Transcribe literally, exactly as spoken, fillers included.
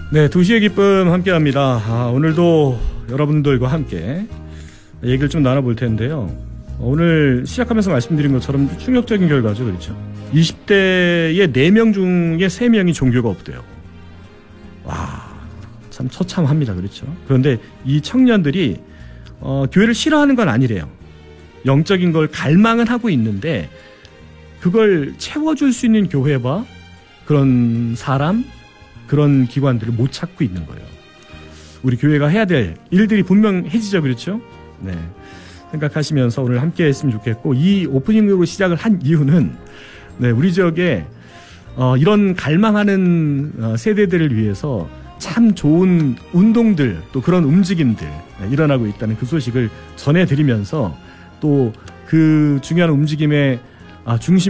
네, 두시의 기쁨 함께합니다. 아, 오늘도 여러분들과 함께 얘기를 좀 나눠볼 텐데요. 오늘 시작하면서 말씀드린 것처럼 충격적인 결과죠, 그렇죠? 이십 대의 네 명 중에 세 명이 종교가 없대요. 와, 참 처참합니다, 그렇죠? 그런데 이 청년들이 어, 교회를 싫어하는 건 아니래요. 영적인 걸 갈망은 하고 있는데 그걸 채워줄 수 있는 교회와 그런 사람, 그런 기관들을 못 찾고 있는 거예요. 우리 교회가 해야 될 일들이 분명해지죠, 그렇죠? 네, 생각하시면서 오늘 함께 했으면 좋겠고, 이 오프닝으로 시작을 한 이유는 네, 우리 지역에 어, 이런 갈망하는 어, 세대들을 위해서 참 좋은 운동들, 또 그런 움직임들 네, 일어나고 있다는 그 소식을 전해드리면서 또 그 중요한 움직임의 아, 중심